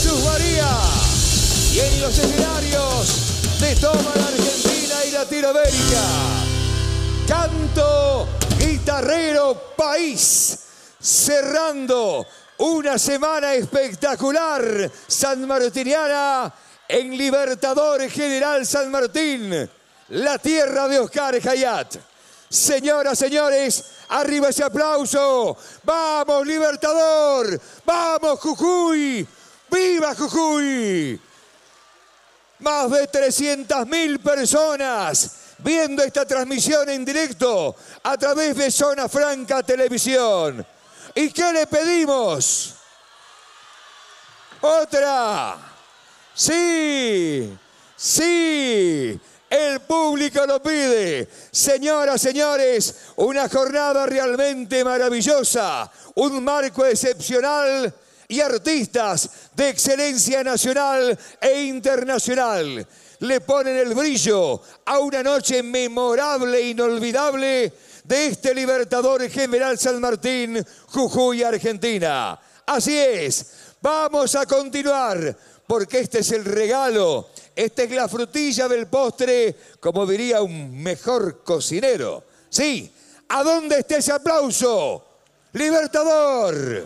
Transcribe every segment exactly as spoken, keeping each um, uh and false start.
Jesús María. Y en los escenarios de toda la Argentina y Latinoamérica, Canto Guitarrero País, cerrando una semana espectacular sanmartiniana en Libertadores General San Martín, la tierra de Oscar Hayat. Señoras, señores, arriba ese aplauso. ¡Vamos, Libertador! ¡Vamos, Jujuy! ¡Viva Jujuy! Más de trescientas mil personas viendo esta transmisión en directo a través de Zona Franca Televisión. ¿Y qué le pedimos? ¡Otra! ¡Sí! ¡Sí! El público lo pide. Señoras, señores, una jornada realmente maravillosa, un marco excepcional y artistas de excelencia nacional e internacional le ponen el brillo a una noche memorable e inolvidable de este Libertadores General San Martín, Jujuy, Argentina. Así es, vamos a continuar, porque este es el regalo, esta es la frutilla del postre, como diría un mejor cocinero. Sí, ¿a dónde está ese aplauso? Libertador.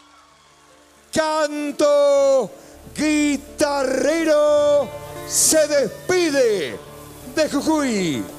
Canto Guitarrero se despide de Jujuy.